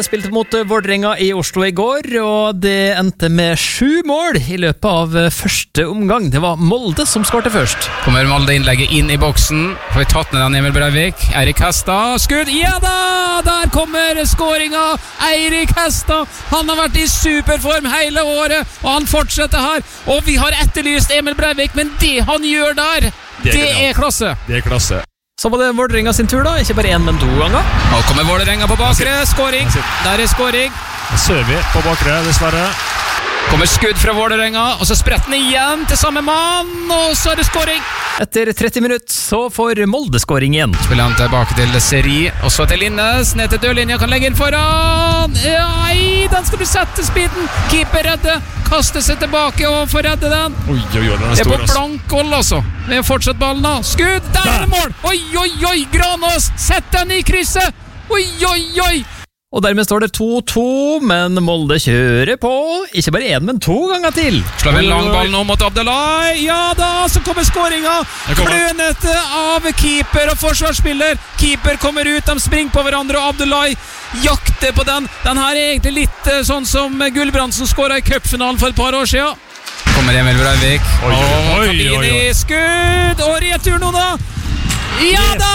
Molde spilte mot Vålerenga i Oslo i går, og det endte med 7 mål i løpet av første omgang. Det var Molde som skårte først. Kommer Molde-innlegget inn i boksen. Får vi tatt ned den Emil Breivik. Eirik Hestad, skudd. Ja da! Der kommer skåringa. Eirik Hestad. Han har vært i superform hele året, og han fortsetter her. Og vi har etterlyst Emil Breivik, men det han gjør der, det er klasse. Det er klasse. Så var det Vålerenga sin tur da, ikke bare 1, men 2 ganger. Nå kommer Vålerenga på bakre, skåring. Der er skåring. Søvi på bakre, dessverre. Kommer skudd fra Vålerenga, og så spretter den igjen til samme mann, og så er det skåring. Etter 30 minutter så får Molde skåring igjen. Spiller han tilbake til Seri, og så til Linnes, ned til dørlinja, kan legge inn foran. Nei, den skal du sette spiden. Keeper redde, kaster seg tilbake og får redde den. Oi, den er det er stor, på blank hold altså. Vi har fortsatt ballen da. Skudd, der er mål. Oi, Granås, sett den i krysset. Oi. Og dermed står det 2-2, men Molde kjører på. Ikke bare 1, men 2 ganger til. Slår vi en lang ball nå mot Abdelai. Ja da, så kommer skåringa. Klønete av keeper og forsvarsspiller. Keeper kommer ut, de springer på hverandre, og Abdelai jakter på den. Den her er egentlig litt sånn som Gulbrandsen skåret i cupfinalen for et par år siden. Kommer Emil Breivik. Kabini, skudd, og retur nå da. Ja da!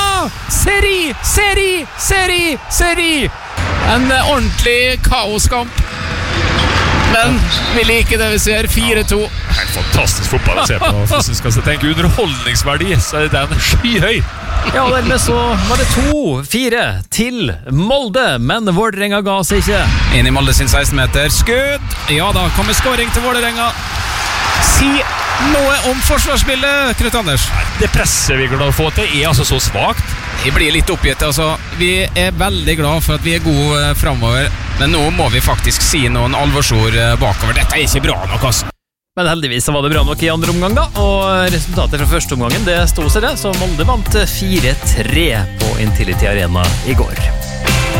Seri! En ordentlig kaoskamp. Men vi liker det vi ser. 4-2. Helt fantastisk fotball å se på. Hvis vi skal tenke underholdningsverdi, så er den skyhøy. Ja, dermed så var det 2-4 til Molde, men Vålerenga ga seg ikke. Inn i Molde sin 16-meter. Skudd! Ja da, kommer skåring til Vålerenga. Si noe om forsvarsspillet, Knut Anders. Det presset vi klarer å få til er altså så svagt. Vi blir litt oppgitt, altså. Vi er veldig glad for at vi er gode fremover, men nå må vi faktisk si noen alvorsord bakover. Dette er ikke bra nok, altså. Men heldigvis var det bra nok i andre omgang da, og resultatet fra første omgangen det stod seg det, så Molde vant 4-3 på Intility Arena i går.